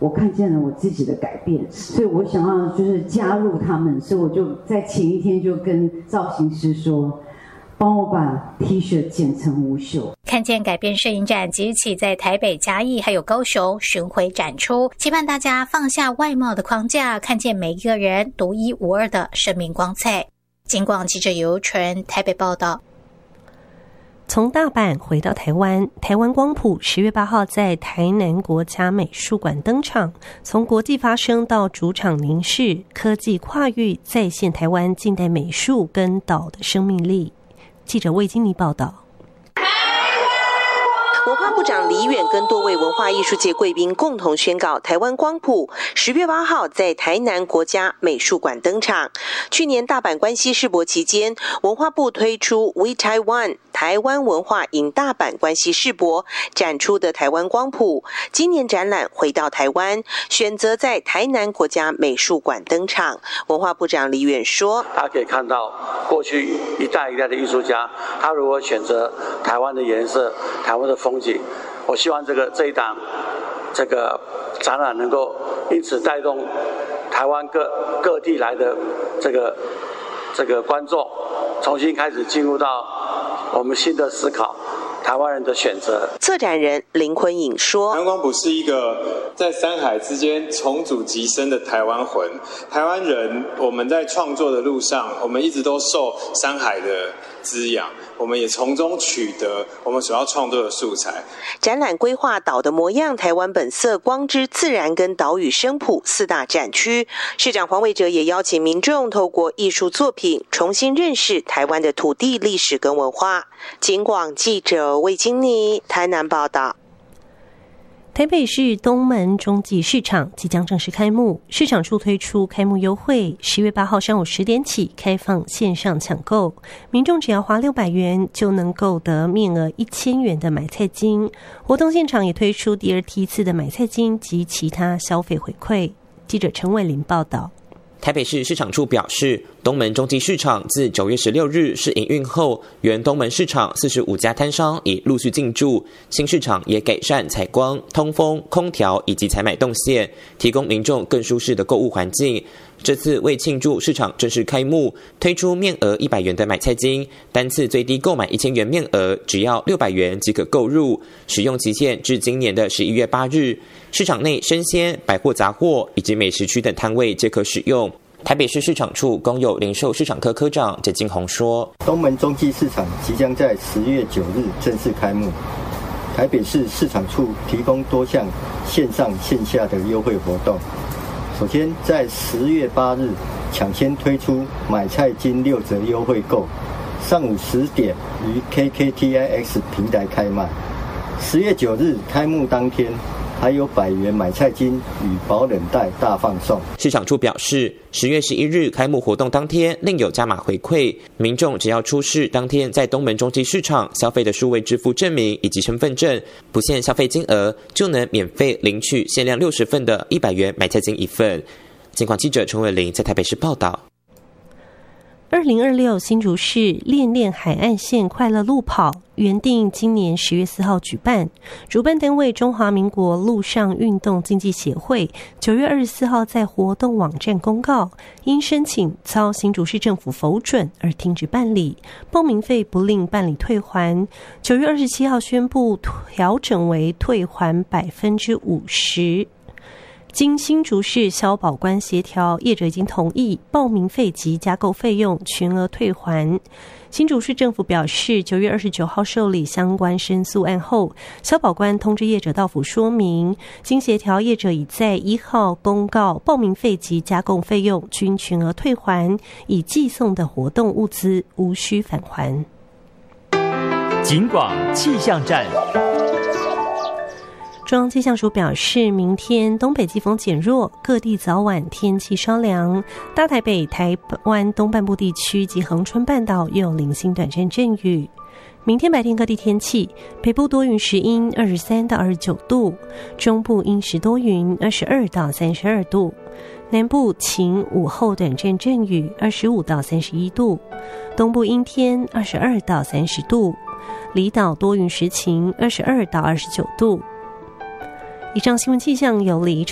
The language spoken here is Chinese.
我看见了我自己的改变，所以我想要就是加入他们，所以我就在前一天就跟造型师说，帮我把 T 恤剪成无袖。 看见改变摄影展即日起在台北、嘉义还有高雄巡回展出，期盼大家放下外貌的框架，看见每一个人独一无二的生命光彩。警广记者尤纯台北报道。 从大阪回到台湾，台湾光谱10月8号在台南国家美术馆登场，从国际发声到主场凝视，科技跨域再现台湾近代美术跟岛的生命力。记者魏金妮报道。 文化部长李远跟多位文化艺术界贵宾共同宣告，台湾光谱10月8号在台南国家美术馆登场。去年大阪关西世博期间，文化部推出 We Taiwan 台湾文化引大阪关西世博展出的台湾光谱，今年展览回到台湾，选择在台南国家美术馆登场。文化部长李远说， 大家可以看到过去一代一代的艺术家，他如何选择台湾的颜色、台湾的风景。我希望这一档这个展览能够因此带动台湾各地来的这个观众，重新开始进入到我们新的思考。台湾人的选择。 策展人林坤颖说， 台湾光谱是一个在山海之间重组极深的台湾魂。台湾人，我们在创作的路上，我们一直都受山海的滋养，我们也从中取得我们所要创作的素材。 展览规划岛的模样、台湾本色、光之自然跟岛屿生谱4大展区。市长黄伟哲也邀请民众透过艺术作品重新认识台湾的土地历史跟文化。警广记者魏金妮台南报道。 台北市东门中继市场即将正式开幕，市场处推出开幕优惠，10月8号上午10点起开放线上抢购，民众只要花600元就能购得面额1000元的买菜金。活动现场也推出第2梯次的买菜金及其他消费回馈。记者陈伟林报道。 台北市市场处表示，东门中继市场自9月16日试营运后，原东门市场45家摊商已陆续进驻，新市场也改善采光、通风、空调以及采买动线，提供民众更舒适的购物环境。这次为庆祝市场正式开幕，推出面额100元的买菜金，单次最低购买1000元面额，只要600元即可购入，使用期限至今年的11月8日。市场内生鲜、百货杂货以及美食区等摊位皆可使用。台北市市场处公有零售市场科科长简金宏说， 东门中继市场即将在10月9日正式开幕，台北市市场处提供多项线上线下的优惠活动。首先在10月8日抢先推出买菜金6折优惠购，上午10点于 KKTIX 平台开卖。10月9日开幕当天还有100元买菜金与保冷袋大放送。 市场处表示，10月11日开幕活动当天另有加码回馈，民众只要出示当天在东门中继市场消费的数位支付证明以及身份证，不限消费金额，就能免费领取限量60份的100元买菜金1份。警广记者陈伟林在台北市报道。 2026新竹市恋恋海岸线快乐路跑原定今年10月4号举办，主办单位中华民国陆上运动竞技协会9月24号在活动网站公告，因申请遭新竹市政府否准而停止办理，报名费不另办理退还。9月27号宣布调整为退还50%。经新竹市消保官协调，业者已经同意报名费及加购费用全额退还。新竹市政府表示，9月29号受理相关申诉案后，消保官通知业者到府说明，经协调，业者已在1号公告报名费及加购费用均全额退还，已寄送的活动物资无需返还。 警广气象站。 中央气象署表示，明天东北季风减弱，各地早晚天气稍凉，大台北、台湾东半部地区及恒春半岛又有零星短暂阵雨。明天白天各地天气，北部多云时阴23到29度，中部阴时多云22到32度，南部晴，午后短暂阵雨25到31度，东部阴天22到30度，离岛多云时晴22到29度。以上新闻气象由李